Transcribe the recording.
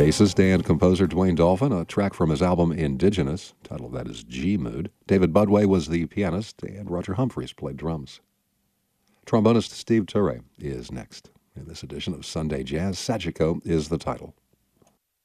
Bassist and composer Dwayne Dolphin, a track from his album Indigenous. The title of that is G-Mood. David Budway was the pianist, and Roger Humphreys played drums. Trombonist Steve Turre is next. In this edition of Sunday Jazz, Sachiko is the title.